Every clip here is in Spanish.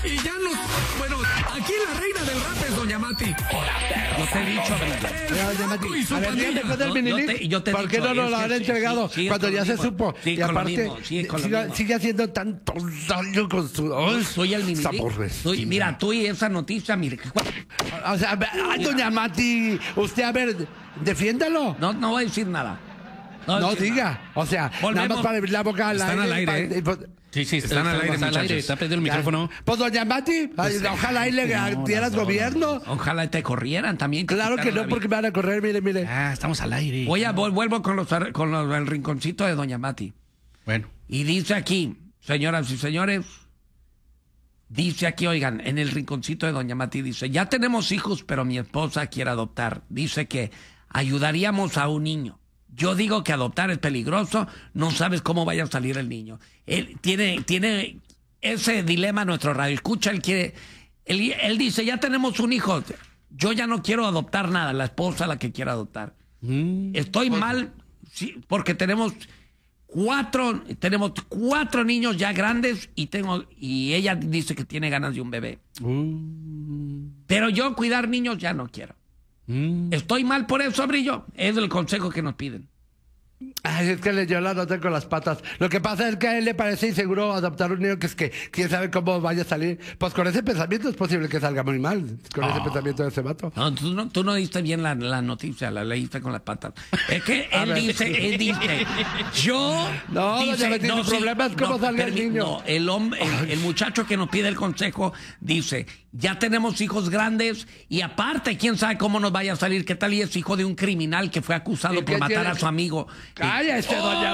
Y ya nos... Bueno, aquí la reina del rap es Doña Mati. Yo te he dicho, Doña Mati. A ver, dígame después del Minilink, ¿por qué no nos lo han entregado cuando ya se supo? Y aparte, sigue haciendo tanto daño con su... Soy el Minilink. Mira, tú y esa noticia, mire. O sea, ay, Doña Mati, usted, a ver, defiéndalo. No voy a decir nada. No diga, o sea, nada más para abrir la boca al Están al aire, Sí, están al aire, muchachos. Está prendido el micrófono. Pues Doña Mati, ojalá y le dieras gobierno. Ojalá te corrieran también. Claro que no, porque me van a correr, mire. Ah, estamos al aire. Vuelvo con el rinconcito de Doña Mati. Bueno. Y dice aquí, señoras y señores, dice aquí, oigan, en el rinconcito de Doña Mati dice, ya tenemos hijos, pero mi esposa quiere adoptar. Dice que ayudaríamos a un niño. Yo digo que adoptar es peligroso, no sabes cómo vaya a salir el niño. Él tiene ese dilema nuestro radio. Escucha, él dice, ya tenemos un hijo, yo ya no quiero adoptar nada, la esposa la que quiere adoptar. Estoy mal, sí, porque tenemos cuatro niños ya grandes y ella dice que tiene ganas de un bebé. Pero yo cuidar niños ya no quiero. ¿Estoy mal por eso, Brillo? Es el consejo que nos piden. Ay, es que leyó la nota con las patas. Lo que pasa es que a él le parece inseguro adoptar un niño que es que quién sabe cómo vaya a salir. Pues con ese pensamiento es posible que salga muy mal. Con ese pensamiento de ese vato. No, tú no diste bien la noticia, la leíste con las patas. Es que él dice, yo... No, el problema es cómo salga el niño. No, el muchacho que nos pide el consejo dice, ya tenemos hijos grandes y aparte, quién sabe cómo nos vaya a salir. ¿Qué tal y es hijo de un criminal que fue acusado por matar a su amigo? ¡Cállate, Doña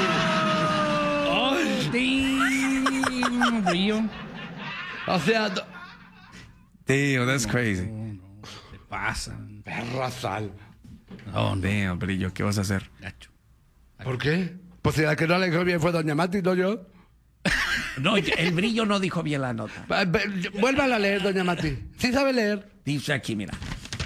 Mati! Brillo. O sea... Tío, that's crazy. No, se pasan. Perra sal. No, Damn, Brillo, ¿qué vas a hacer? gacho. ¿Por qué? Pues si la que no le dijo bien fue Doña Mati, no yo. No, el Brillo no dijo bien la nota. Vuélvala a leer, Doña Mati. Sí sabe leer. Dice aquí, mira.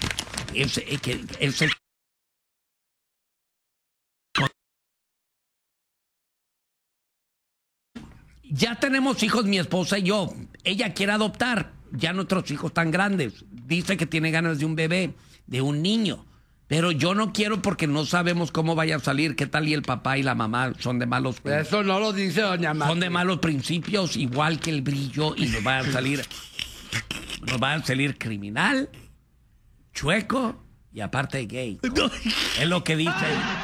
Ya tenemos hijos, mi esposa y yo. Ella quiere adoptar. Ya nuestros hijos están grandes. Dice que tiene ganas de un bebé, de un niño. Pero yo no quiero porque no sabemos cómo vaya a salir. ¿Qué tal y el papá y la mamá son de malos principios? Eso no lo dice Doña Mati. Son de malos principios, igual que el Brillo. Y nos va a salir criminal, chueco y aparte gay. Es lo que dice.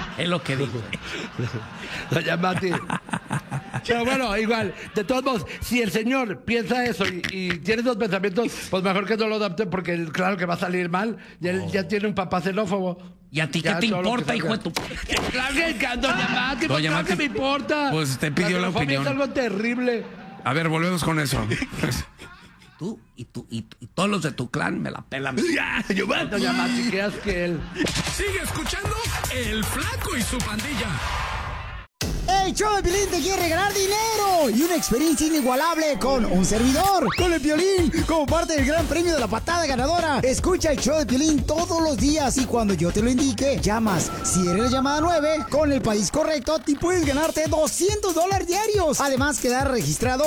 Doña Mati. Pero bueno, igual, de todos modos, si el señor piensa eso y tiene esos pensamientos, pues mejor que no lo adopte porque claro que va a salir mal. Y él ya tiene un papá xenófobo. ¿Y a ti qué te importa, hijo de tu...? Claro que, Doña Mati, Doña claro Mati, que me importa. pues te pidió la opinión. Es algo terrible. A ver, volvemos con eso. Tú y todos los de tu clan me la pelan. Doña Mati, ¿qué haces que él? Sigue escuchando El Flaco y su pandilla. El show de Piolín te quiere regalar dinero y una experiencia inigualable con un servidor, con el Piolín, como parte del gran premio de la patada ganadora. Escucha el show de Piolín todos los días y cuando yo te lo indique, llamas. Si eres llamada 9, con el país correcto, te puedes ganarte $200 diarios. Además, quedar registrado